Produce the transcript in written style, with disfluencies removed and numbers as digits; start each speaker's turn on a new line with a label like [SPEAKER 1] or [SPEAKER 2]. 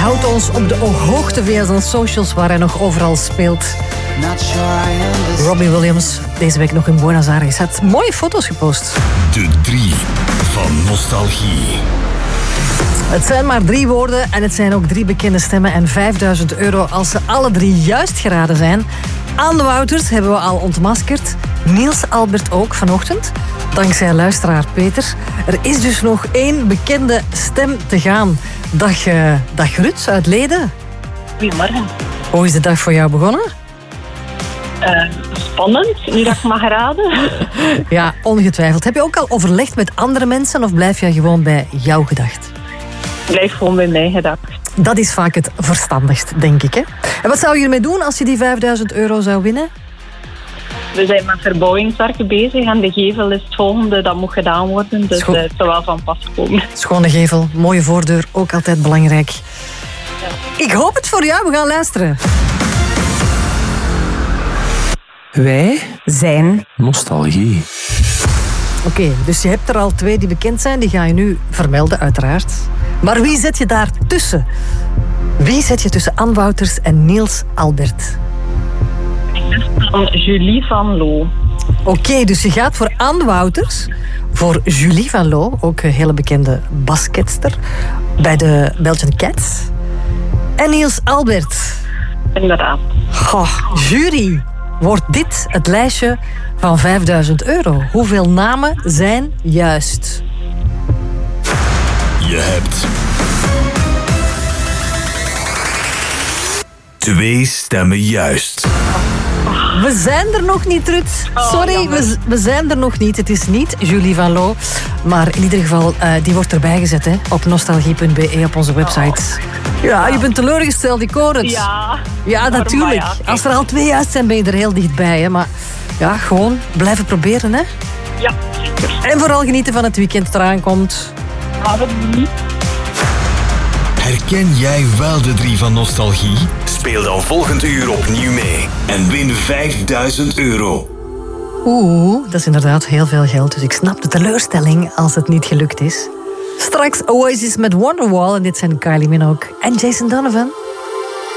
[SPEAKER 1] houdt ons op de hoogte via zijn socials waar hij nog overal speelt. Robbie Williams, deze week nog in Buenos Aires, had mooie foto's gepost.
[SPEAKER 2] De 3 van nostalgie.
[SPEAKER 1] Het zijn maar 3 woorden en het zijn ook 3 bekende stemmen en €5.000 als ze alle 3 juist geraden zijn. Anne Wouters hebben we al ontmaskerd. Niels Albert ook vanochtend, dankzij luisteraar Peter. Er is dus nog 1 bekende stem te gaan. Dag Ruud uit Leden.
[SPEAKER 3] Goedemorgen.
[SPEAKER 1] Hoe is de dag voor jou begonnen?
[SPEAKER 3] Spannend, nu dat ik mag raden.
[SPEAKER 1] Ja, ongetwijfeld. Heb je ook al overlegd met andere mensen of blijf jij gewoon bij jouw gedacht?
[SPEAKER 3] Ik blijf gewoon bij mijn gedacht.
[SPEAKER 1] Dat is vaak het verstandigst, denk ik. Hè? En wat zou je ermee doen als je die €5.000 zou winnen?
[SPEAKER 3] We zijn met verbouwingswerken bezig en de gevel is het volgende dat moet gedaan worden. Dus het zou wel van pas komen.
[SPEAKER 1] Schone gevel, mooie voordeur, ook altijd belangrijk. Ja. Ik hoop het voor jou, we gaan luisteren.
[SPEAKER 4] Wij
[SPEAKER 1] zijn
[SPEAKER 4] nostalgie.
[SPEAKER 1] Oké, dus je hebt er al 2 die bekend zijn, die ga je nu vermelden, uiteraard. Maar wie zet je daar tussen? Wie zet je tussen Anne Wouters en Niels Albert?
[SPEAKER 3] Van Julie van Loo.
[SPEAKER 1] Oké, dus je gaat voor Anne Wouters, voor Julie van Loo, ook een hele bekende basketster bij de Belgian Cats. En Niels Albert.
[SPEAKER 3] Inderdaad.
[SPEAKER 1] Goh, jury, wordt dit het lijstje van €5.000? Hoeveel namen zijn juist?
[SPEAKER 2] Je hebt 2 stemmen juist.
[SPEAKER 1] We zijn er nog niet, Ruud. Sorry, we zijn er nog niet. Het is niet Julie van Loo. Maar in ieder geval, die wordt erbij gezet hè, op nostalgie.be op onze website. Ja, je bent teleurgesteld, ik hoor het. Ja, natuurlijk. Als er al 2 juist zijn, ben je er heel dichtbij. Hè. Maar ja, gewoon blijven proberen, hè.
[SPEAKER 3] Ja, zeker.
[SPEAKER 1] En vooral genieten van het weekend dat eraan komt.
[SPEAKER 3] Maar het niet.
[SPEAKER 2] Herken jij wel de 3 van nostalgie? Speel dan volgend uur opnieuw mee en win €5.000.
[SPEAKER 1] Oeh, dat is inderdaad heel veel geld. Dus ik snap de teleurstelling als het niet gelukt is. Straks Oasis met Wonderwall. En dit zijn Kylie Minogue en Jason Donovan.